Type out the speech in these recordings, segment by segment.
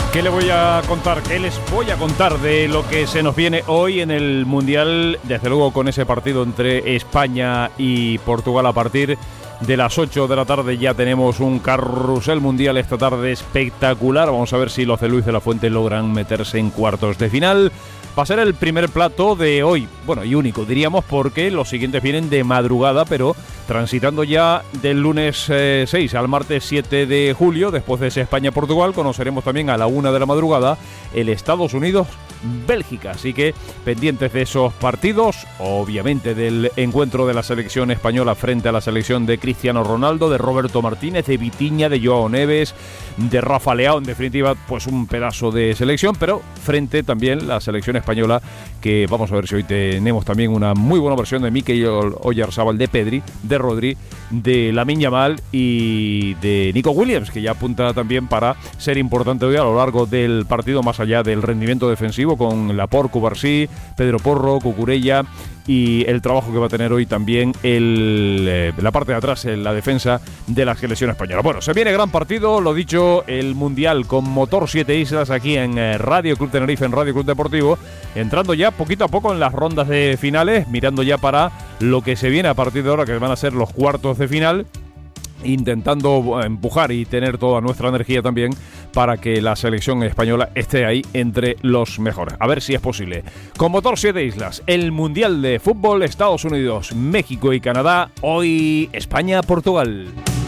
¿Qué les voy a contar? ¿Qué les voy a contar de lo que se nos viene hoy en el Mundial? Desde luego con ese partido entre España y Portugal a partir de las 8 de la tarde ya tenemos un carrusel mundial esta tarde espectacular. Vamos a ver si los de Luis de la Fuente logran meterse en cuartos de final. Va a ser el primer plato de hoy, bueno, y único diríamos, porque los siguientes vienen de madrugada, pero transitando ya del lunes 6 al martes 7 de julio, después de ese España-Portugal, conoceremos también a la 1 de la madrugada el Estados Unidos-Bélgica. Así que pendientes de esos partidos, obviamente del encuentro de la selección española frente a la selección de Cristiano Ronaldo, de Roberto Martínez, de Vitinha, de Joao Neves, de Rafa Leao, en definitiva, pues un pedazo de selección, pero frente también la selección española, que vamos a ver si hoy tenemos también una muy buena versión de Mikel Oyarzabal, de Pedri, de Rodri, de Lamine Yamal y de Nico Williams, que ya apunta también para ser importante hoy a lo largo del partido, más allá del rendimiento defensivo, con Laporte, Cubarsí, Pedro Porro, Cucurella y el trabajo que va a tener hoy también la parte de atrás, en la defensa de la selección española. Bueno, se viene gran partido, lo dicho, el Mundial con motor 7 islas aquí en Radio Club Tenerife, en Radio Club Deportivo, entrando ya poquito a poco en las rondas de finales, mirando ya para lo que se viene a partir de ahora, que van a ser los cuartos de final, intentando empujar y tener toda nuestra energía también para que la selección española esté ahí entre los mejores. A ver si es posible. Con motor 7 islas, el Mundial de Fútbol, Estados Unidos, México y Canadá. Hoy España-Portugal.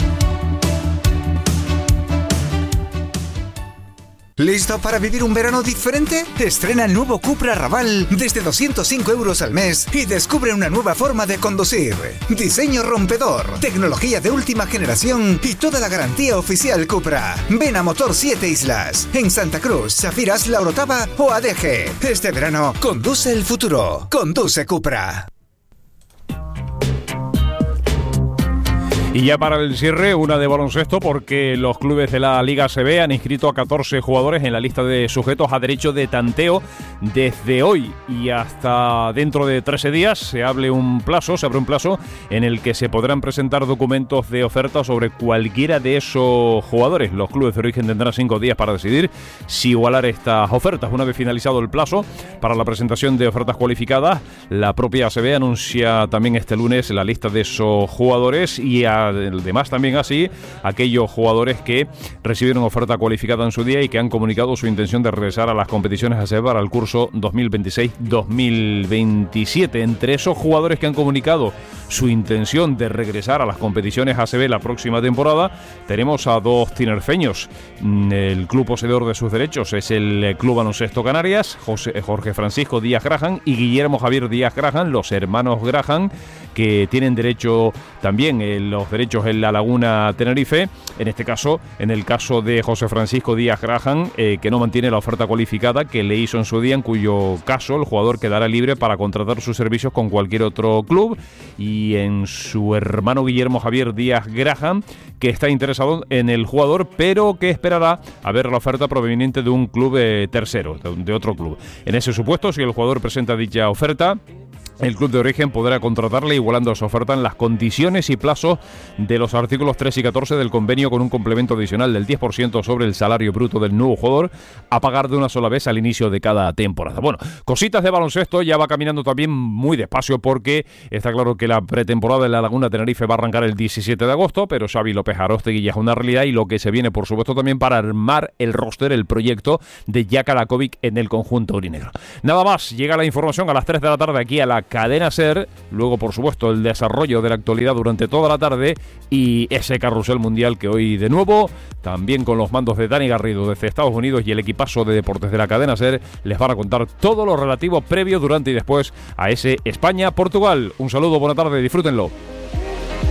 ¿Listo para vivir un verano diferente? Estrena el nuevo Cupra Raval desde 205 € al mes y descubre una nueva forma de conducir. Diseño rompedor, tecnología de última generación y toda la garantía oficial Cupra. Ven a Motor 7 Islas, en Santa Cruz, Safiras, La Orotava o Adeje. Este verano, conduce el futuro. Conduce Cupra. Y ya para el cierre, una de baloncesto, porque los clubes de la Liga ACB han inscrito a 14 jugadores en la lista de sujetos a derecho de tanteo. Desde hoy y hasta dentro de 13 días se abre un plazo en el que se podrán presentar documentos de oferta sobre cualquiera de esos jugadores. Los clubes de origen tendrán 5 días para decidir si igualar estas ofertas. Una vez finalizado el plazo para la presentación de ofertas cualificadas, la propia ACB anuncia también este lunes la lista de esos jugadores y además también así aquellos jugadores que recibieron oferta cualificada en su día y que han comunicado su intención de regresar a las competiciones ACB para el curso 2026-2027. Entre esos jugadores que han comunicado su intención de regresar a las competiciones ACB la próxima temporada, tenemos a dos tinerfeños. El club poseedor de sus derechos es el Club Baloncesto Canarias, Jorge Francisco Díaz Graham y Guillermo Javier Díaz Graham, los hermanos Graham, que tienen derecho también los derechos en la Laguna Tenerife. En este caso, en el caso de José Francisco Díaz Graham, que no mantiene la oferta cualificada que le hizo en su día, en cuyo caso el jugador quedará libre para contratar sus servicios con cualquier otro club. Y en su hermano Guillermo Javier Díaz Graham, que está interesado en el jugador, pero que esperará a ver la oferta proveniente de un club tercero, de otro club. En ese supuesto, si el jugador presenta dicha oferta, el club de origen podrá contratarle igualando su oferta en las condiciones y plazos de los artículos 3 y 14 del convenio, con un complemento adicional del 10% sobre el salario bruto del nuevo jugador a pagar de una sola vez al inicio de cada temporada. Bueno, cositas de baloncesto, ya va caminando también muy despacio porque está claro que la pretemporada de la Laguna Tenerife va a arrancar el 17 de agosto, pero Xavi López Aróstegui ya es una realidad y lo que se viene, por supuesto, también para armar el roster, el proyecto de Jaka Lakovic en el conjunto aurinegro. Nada más, llega la información a las 3 de la tarde aquí a la Cadena SER, luego por supuesto el desarrollo de la actualidad durante toda la tarde y ese carrusel mundial que hoy de nuevo, también con los mandos de Dani Garrido desde Estados Unidos y el equipazo de deportes de la Cadena SER, les van a contar todo lo relativo previo, durante y después a ese España-Portugal. Un saludo, buena tarde, disfrútenlo.